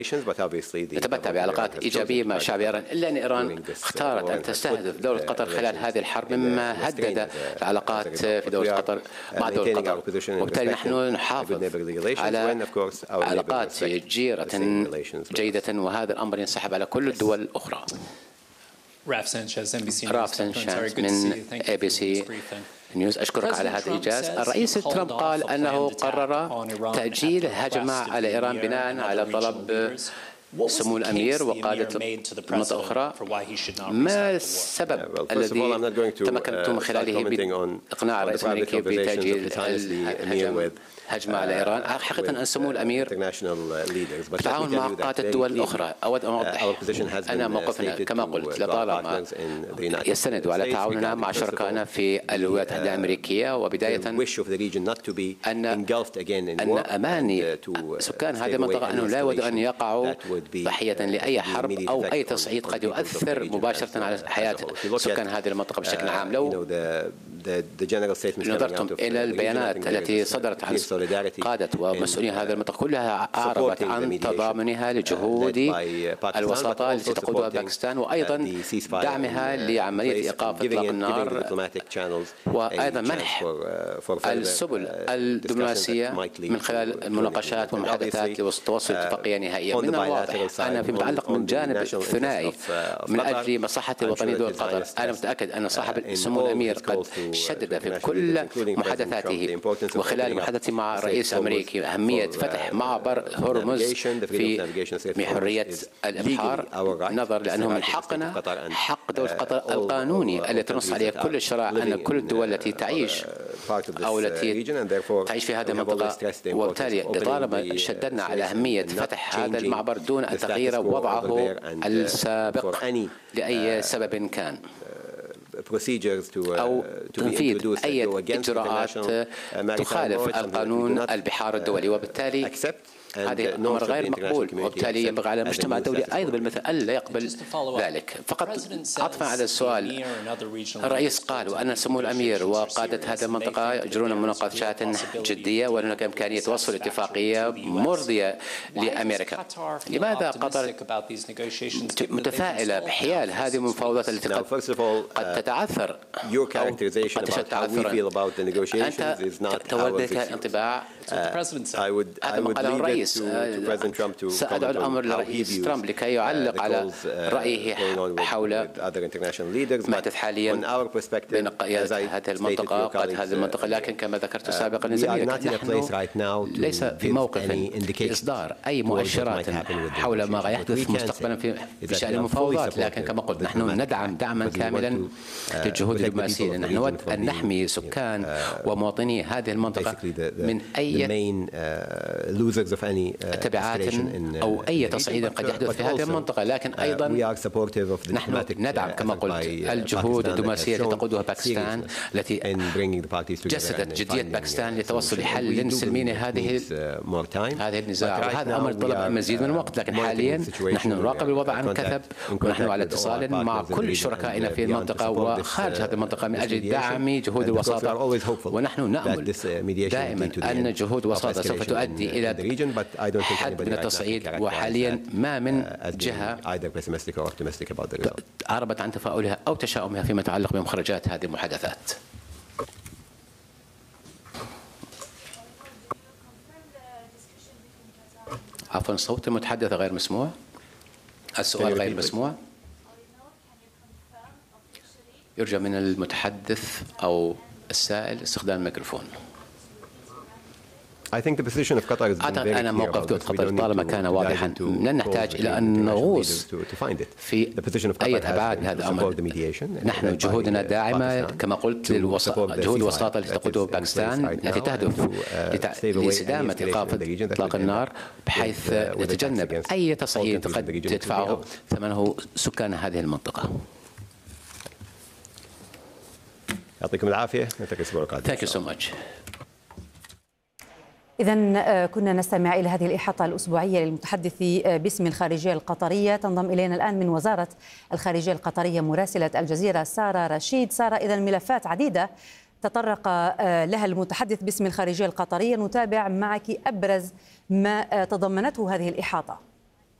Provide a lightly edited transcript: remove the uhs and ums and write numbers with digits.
نتمتع بعلاقات إيجابية مع شعب إيران، إلا أن إيران اختارت أن تستهدف دولة قطر خلال هذه الحرب، مما هدد العلاقات في دولة قطر مع دولة قطر. وبالتالي نحن نحافظ على علاقات جيرة جيدة، وهذا الأمر ينسحب على كل الدول الأخرى. راف سانشيز من ABC نيوز، أشكرك على هذا الإيجاز. الرئيس ترامب قال أنه قرر تأجيل الهجمة على إيران بناء على طلب سمو الأمير وقادة منطقة أخرى. ما السبب الذي تمكنتم من خلاله بإقناع الرئيس الأمريكي بتأجيل الهجمة على إيران؟ حقيقة أن سمو الأمير بالتعاون مع قادة الدول الأخرى. أود أن أوضح أن موقفنا كما قلت لطالما يستند على تعاوننا مع شركائنا في الولايات المتحدة الأمريكية، وبداية أن أماني سكان هذه المنطقة أنه لا يود أن يقعوا ضحية لأي حرب أو أي تصعيد قد يؤثر مباشرة على حياة سكان هذه المنطقة بشكل عام. لو نظرتم إلى البيانات التي صدرت عن قادة ومسؤولين هذه المنطقة، كلها أعربت عن تضامنها لجهود الوساطة التي تقودها باكستان، وأيضا دعمها لعملية إيقاف إطلاق النار، وأيضا منح السبل الدبلوماسية من خلال المناقشات والمحادثات لتوصل اتفاقية نهائية. من الواضح أن في متعلق من جانب الثنائي من أجل مصلحة الوطنية دول قطر، أنا متأكد أن صاحب سمو الأمير قد شدد في كل محادثاته وخلال محادثته مع الرئيس الأمريكي أهمية فتح معبر هرمز في حرية الإبحار، نظرا لأنه من حقنا، حق دولة قطر القانوني التي تنص عليه كل الشرائع، أن كل الدول التي تعيش أو التي تعيش في هذه المنطقة، وبالتالي لطالما شددنا على أهمية فتح هذا المعبر دون أن تغيير وضعه السابق لأي سبب كان، أو تنفيذ أي إجراءات تخالف القانون البحار الدولي. وبالتالي هذا أمر غير مقبول، وبالتالي ينبغي على المجتمع الدولي أيضا بالمثل ألا يقبل ذلك. فقط عطفا على السؤال، الرئيس قال وأن سمو الأمير وقادة هذه المنطقة يجرون مناقشات جدية وأن هناك إمكانية وصول اتفاقية مرضية لأمريكا. لماذا قطر متفائلة بحيال هذه المفاوضات التي قد تتعثر أو قد تشهد تعثرا؟ أنت تولدك انطباع هذا ما قاله الرئيس. سأدعو الأمر للرئيس ترامب لكي يعلق على رأيه حول ما يحدث حاليا بين قيادة هذه المنطقة وقادة هذه المنطقة. لكن كما ذكرت سابقا لزميلك، نحن ليس في موقف لإصدار أي مؤشرات حول ما يحدث مستقبلا في شأن المفاوضات. لكن كما قلت نحن ندعم دعما كاملا للجهود الدبلوماسية. نحن نود أن نحمي سكان ومواطني هذه المنطقة من أي تبعات أو أي تصعيد قد يحدث في هذه المنطقة. لكن أيضا نحن ندعم كما قلت الجهود الدبلوماسية التي تقودها باكستان، التي جسدت جدية باكستان للتوصل لحل سلمي هذه النزاع، وهذا أمر طلب مزيد من الوقت. لكن حاليا نحن نراقب الوضع عن كثب، ونحن على اتصال مع كل شركائنا في المنطقة وخارج هذه المنطقة من أجل دعم جهود الوساطة. ونحن نأمل دائما أن جهود الوساطة سوف تؤدي إلى حد من التصعيد، وحاليا ما من جهة أعربت عن تفاؤلها أو تشاؤمها فيما يتعلق بمخرجات هذه المحادثات. عفوا، صوت المتحدث غير مسموع، السؤال غير مسموع. يرجى من المتحدث أو السائل استخدام الميكروفون. أعتقد أن موقف دولة قطر طالما كان واضحا، لن نحتاج إلى أن نغوص في أي أبعاد هذا الأمر. نحن جهودنا داعمة كما قلت جهود الوساطة التي تقودها باكستان، التي تهدف لاستدامة إيقاف إطلاق النار بحيث نتجنب أي تصعيد قد يدفعه ثمنه سكان هذه المنطقة. يعطيكم العافية. Thank you so much. إذن كنا نستمع إلى هذه الإحاطة الأسبوعية للمتحدث باسم الخارجية القطرية. تنضم إلينا الآن من وزارة الخارجية القطرية مراسلة الجزيرة سارة رشيد. سارة، إذا ملفات عديدة تطرق لها المتحدث باسم الخارجية القطرية، نتابع معك أبرز ما تضمنته هذه الإحاطة.